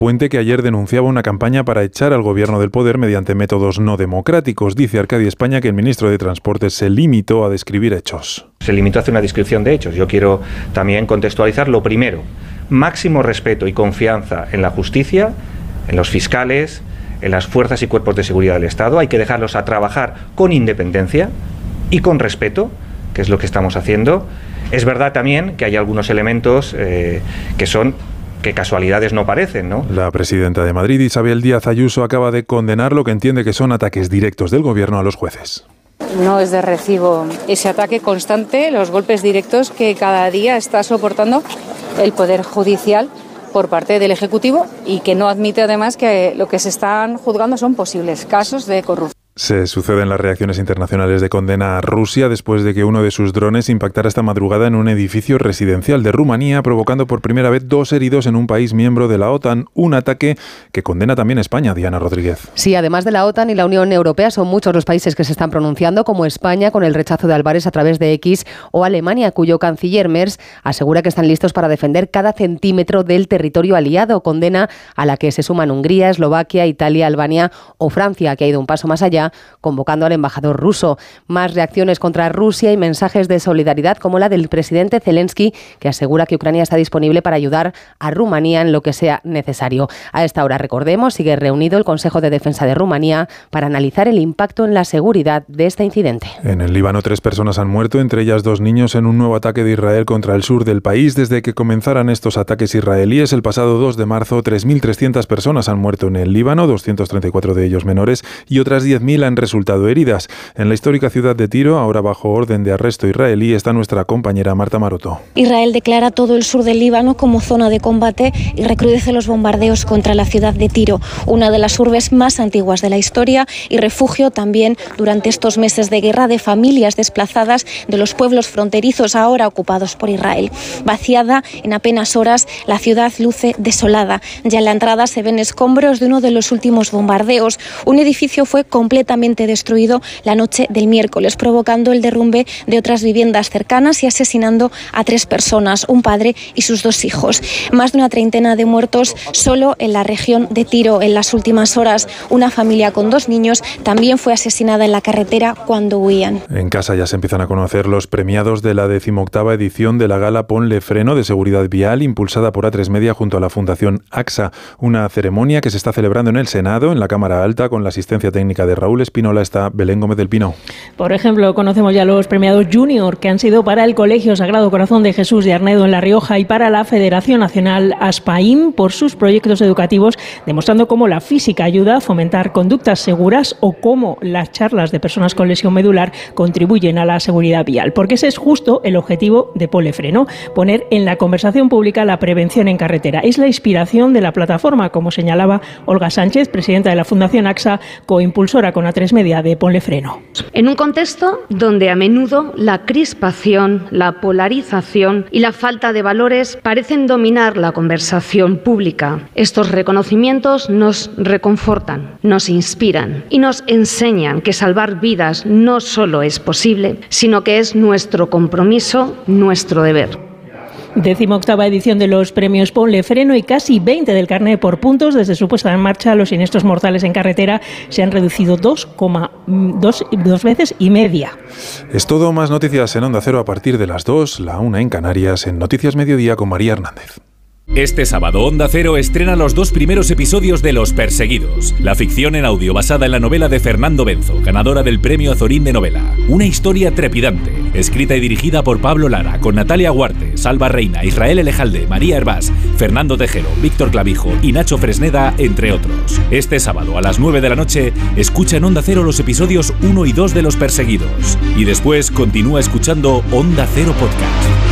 Puente, que ayer denunciaba una campaña para echar al gobierno del poder mediante métodos no democráticos. Dice Arcadia España que el ministro de Transportes se limitó a describir hechos. Se limitó a hacer una descripción de hechos. Yo quiero también contextualizar lo primero. Máximo respeto y confianza en la justicia, en los fiscales, en las fuerzas y cuerpos de seguridad del Estado. Hay que dejarlos a trabajar con independencia y con respeto, que es lo que estamos haciendo. Es verdad también que hay algunos elementos que casualidades no parecen, ¿no? La presidenta de Madrid, Isabel Díaz Ayuso, acaba de condenar lo que entiende que son ataques directos del gobierno a los jueces. No es de recibo ese ataque constante, los golpes directos que cada día está soportando el Poder Judicial por parte del Ejecutivo y que no admite además que lo que se están juzgando son posibles casos de corrupción. Se suceden las reacciones internacionales de condena a Rusia después de que uno de sus drones impactara esta madrugada en un edificio residencial de Rumanía, provocando por primera vez 2 heridos en un país miembro de la OTAN. Un ataque que condena también España, Diana Rodríguez. Sí, además de la OTAN y la Unión Europea, son muchos los países que se están pronunciando, como España con el rechazo de Álvarez a través de X, o Alemania, cuyo canciller Merz asegura que están listos para defender cada centímetro del territorio aliado. Condena a la que se suman Hungría, Eslovaquia, Italia, Albania o Francia, que ha ido un paso más allá, convocando al embajador ruso. Más reacciones contra Rusia y mensajes de solidaridad, como la del presidente Zelensky, que asegura que Ucrania está disponible para ayudar a Rumanía en lo que sea necesario. A esta hora, recordemos, sigue reunido el Consejo de Defensa de Rumanía para analizar el impacto en la seguridad de este incidente. En el Líbano, 3 personas han muerto, entre ellas 2 niños, en un nuevo ataque de Israel contra el sur del país. Desde que comenzaran estos ataques israelíes el pasado 2 de marzo, 3.300 personas han muerto en el Líbano, 234 de ellos menores, y otras 10.000 han resultado heridas. En la histórica ciudad de Tiro, ahora bajo orden de arresto israelí, está nuestra compañera Marta Maroto. Israel declara todo el sur del Líbano como zona de combate y recrudece los bombardeos contra la ciudad de Tiro, una de las urbes más antiguas de la historia y refugio también durante estos meses de guerra de familias desplazadas de los pueblos fronterizos ahora ocupados por Israel. Vaciada en apenas horas, la ciudad luce desolada. Ya en la entrada se ven escombros de uno de los últimos bombardeos. Un edificio fue completamente destruido la noche del miércoles, provocando el derrumbe de otras viviendas cercanas y asesinando a 3 personas, un padre y sus 2 hijos. Más de una treintena de muertos solo en la región de Tiro. En las últimas horas, una familia con 2 niños también fue asesinada en la carretera cuando huían. En casa ya se empiezan a conocer los premiados de la 18ª edición de la gala Ponle Freno de Seguridad Vial, impulsada por A3 Media junto a la Fundación AXA. Una ceremonia que se está celebrando en el Senado, en la Cámara Alta, con la asistencia técnica de Raúl Espinola. Está Belén Gómez del Pino. Por ejemplo, conocemos ya los premiados Junior, que han sido para el Colegio Sagrado Corazón de Jesús de Arnedo en La Rioja y para la Federación Nacional Aspaim por sus proyectos educativos, demostrando cómo la física ayuda a fomentar conductas seguras o cómo las charlas de personas con lesión medular contribuyen a la seguridad vial. Porque ese es justo el objetivo de Ponle Freno, poner en la conversación pública la prevención en carretera. Es la inspiración de la plataforma, como señalaba Olga Sánchez, presidenta de la Fundación AXA, coimpulsora con A3 Media de Ponle Freno. En un contexto donde a menudo la crispación, la polarización y la falta de valores parecen dominar la conversación pública, estos reconocimientos nos reconfortan, nos inspiran y nos enseñan que salvar vidas no solo es posible, sino que es nuestro compromiso, nuestro deber. 18ª edición de los premios Ponle Freno y casi 20 del carné por puntos. Desde su puesta en marcha, los siniestros mortales en carretera se han reducido 2,2 veces y media. Es todo. Más noticias en Onda Cero a partir de las 2, la 1 en Canarias, en Noticias Mediodía con María Hernández. Este sábado Onda Cero estrena los 2 primeros episodios de Los Perseguidos, la ficción en audio basada en la novela de Fernando Benzo, ganadora del Premio Azorín de Novela. Una historia trepidante, escrita y dirigida por Pablo Lara, con Natalia Huarte, Salva Reina, Israel Elejalde, María Hervás, Fernando Tejero, Víctor Clavijo y Nacho Fresneda, entre otros. Este sábado a las 9 de la noche, escucha en Onda Cero los episodios 1 y 2 de Los Perseguidos. Y después continúa escuchando Onda Cero Podcast.